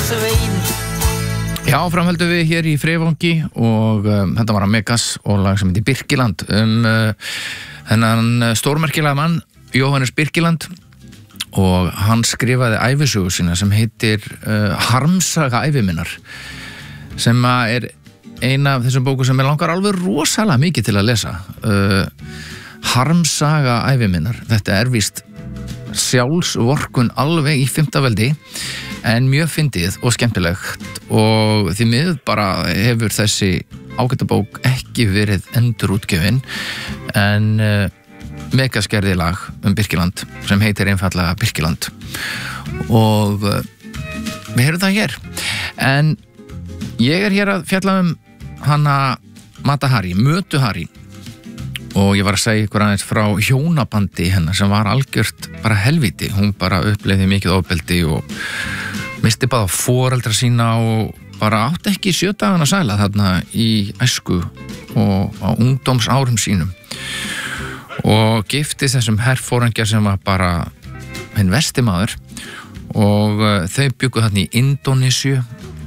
svein. Já, framhaldum við hér í Freyvangi og þetta var að Megas og lag sem heitir Birkiland þennan stórmerkilega mann Jóhannes Birkiland og hann skrifaði ævisögu sína sem heitir Harmsaga æviminnar sem er eina af þessum bókum sem ég langar alveg rosalega mikið til að lesa Harmsaga æviminnar þetta er víst sjálfsvorkun alveg í 5. veldi en mjög fyndið og skemmtilegt og því miður bara hefur þessi ágæta bók ekki verið endurútgefin en Megas gerði lag Birkiland sem heitir einfaldlega Birkiland og við heyrum það hér en ég er hér að fjalla hana Mata Hari, Mötu Hari og ég var að segja ykkur aðeins frá hjónabandi hennar sem var algjört bara helvíti, hún bara upplifði mikið ofbeldi og misti bara foreldra sína og bara átti ekki 7 dagana sæla þarna í æsku og á ungdómsárum sínum og giftist þessum herforingja sem var bara hinn versti maður og þau bjuggu þarna í Indónesíu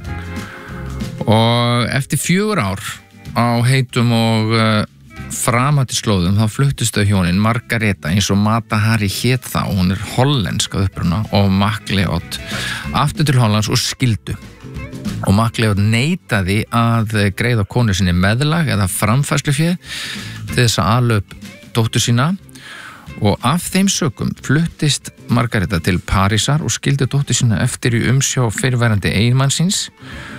og eftir 4 ár á heitum og framandi slóðum þá fluttust þau hjónin Margareta eins og Mata Hari hét þá hún er hollensk að uppruna og MacLeod aftur til Hollands og skildu og MacLeod neitaði að greiða konu sinni meðlag eða framfærslufé til þess að ala upp dóttur sína og af þeim sökum fluttist Margareta til Parísar og skildi dóttur sína eftir í umsjá fyrrverandi eiginmann síns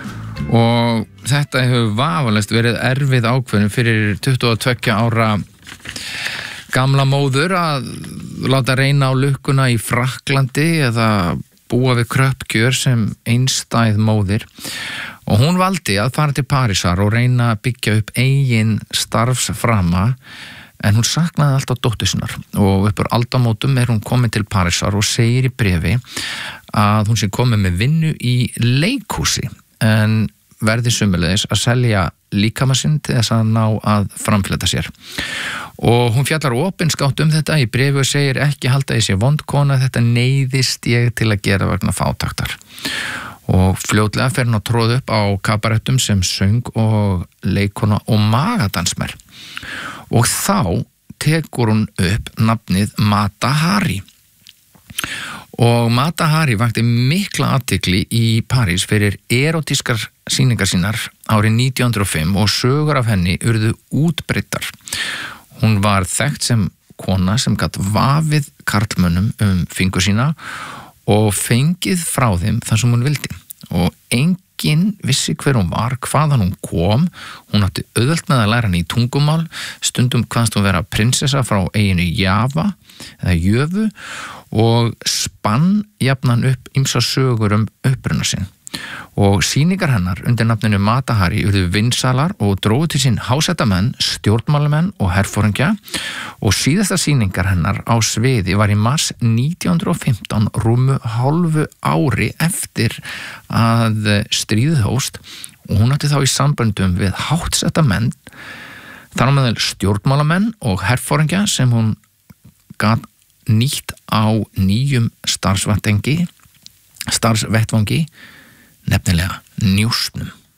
og þetta hefur vafalaust verið erfið ákveðin fyrir 22 ára gamla móður að láta reyna á lukkuna í Frakklandi eða búa við kröppkjör sem einstæð móðir og hún valdi að fara til Parísar og reyna að byggja upp eigin starfsframa en hún saknaði alltaf dóttur sinnar og upp úr aldamótum er hún komin til Parísar og segir í bréfi að hún sé komin með vinnu í leikhúsi en verði sömuleiðis að selja líkama sinn til þess að ná að framfleta sér. Og hún fjallar opinskátt þetta í bréfi og segir ekki halda í sér vond kona, þetta neyðist ég til að gera vegna fátæktar. Og fljótlega fer hún að tróða upp á kabarettum sem söng og leikona og magadansmer. Og þá tekur hún upp nafnið Mata Hari. Og Mata Hari vakti mikla athygli í París fyrir erotískar sýningar sínar árið 1905 og sögur af henni urðu útbreiddar. Hún var þekkt sem kona sem gat vafið karlmönnum fingur sína og fengið frá þeim þar sem hún vildi. Og enginn vissi hver hún var, hvaðan hún kom, hún átti auðvelt með að læra henni í tungumál, stundum kvaðst hún vera prinsessa frá eyjunni Java eða Jöfu og spann jafnan upp ýmsar sögur uppruna sinn. Og sýningar hennar undir nafninu Mata Hari urðu vinsalar og drógu til sín hásetamenn, stjórnmálamenn og herforingja og síðasta sýningar hennar á sviði var í mars 1915 rúmu hálfu ári eftir að stríðið hófst og hún átti þá í samböndum við hásetamenn, þar á meðal stjórnmálamenn og herforingja sem hún gat nýtt á nýjum starfsvettvangi nefnilega njósnum.